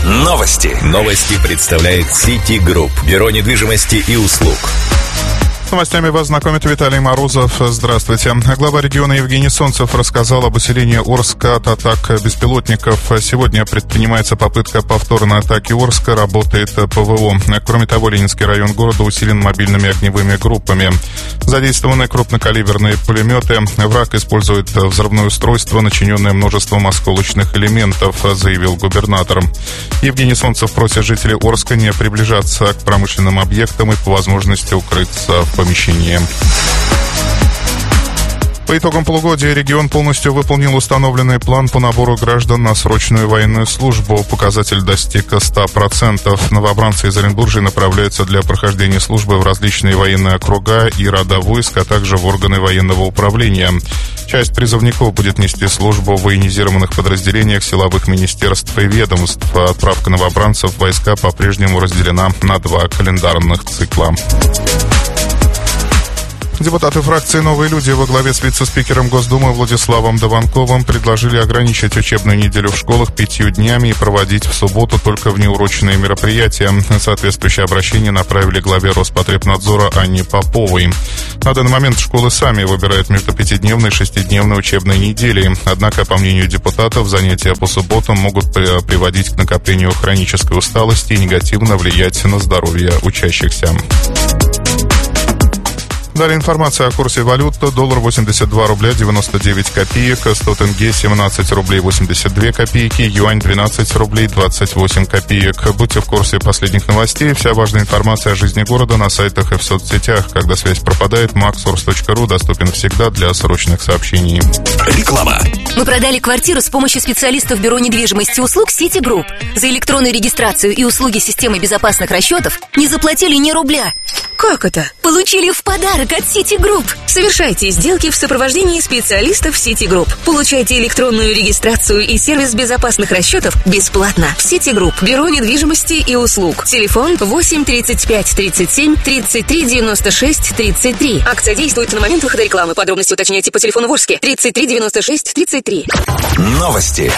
Новости. Новости представляет City Group. Бюро недвижимости и услуг. С новостями вас знакомит Виталий Морозов. Здравствуйте. Глава региона Евгений Солнцев рассказал об усилении Орска от атак беспилотников. Сегодня предпринимается попытка повторной атаки Орска, работает ПВО. Кроме того, Ленинский район города усилен мобильными огневыми группами. Задействованы крупнокалиберные пулеметы. Враг использует взрывное устройство, начиненное множеством осколочных элементов, заявил губернатор. Евгений Солнцев просит жителей Орска не приближаться к промышленным объектам и по возможности укрыться в помещении. По итогам полугодия регион полностью выполнил установленный план по набору граждан на срочную военную службу. Показатель достиг 100%. Новобранцы из Оренбуржья направляются для прохождения службы в различные военные округа и рода войск, а также в органы военного управления. Часть призывников будет нести службу в военизированных подразделениях силовых министерств и ведомств. Отправка новобранцев в войска по-прежнему разделена на 2 календарных цикла. Депутаты фракции «Новые люди» во главе с вице-спикером Госдумы Владиславом Дованковым предложили ограничить учебную неделю в школах 5 днями и проводить в субботу только внеурочные мероприятия. Соответствующее обращение направили главе Роспотребнадзора Анне Поповой. На данный момент школы сами выбирают между 5-дневной и 6-дневной учебной неделей. Однако, по мнению депутатов, занятия по субботам могут приводить к накоплению хронической усталости и негативно влиять на здоровье учащихся. Далее информация о курсе валют. Доллар 82 рубля 99 копеек, 100 тенге 17 рублей 82 копейки, юань 12 рублей 28 копеек. Будьте в курсе последних новостей. Вся важная информация о жизни города на сайтах и в соцсетях. Когда связь пропадает, maxsource.ru доступен всегда для срочных сообщений. Реклама. Мы продали квартиру с помощью специалистов Бюро недвижимости и услуг City Group. За электронную регистрацию и услуги системы безопасных расчетов не заплатили ни рубля. Как это? Получили в подарок от City Group. Совершайте сделки в сопровождении специалистов City Group. Получайте электронную регистрацию и сервис безопасных расчетов бесплатно. City Group. Бюро недвижимости и услуг. Телефон 8 35 37 33 96 33. Акция действует на момент выхода рекламы. Подробности уточняйте по телефону Волжске 33 96 33. Новости.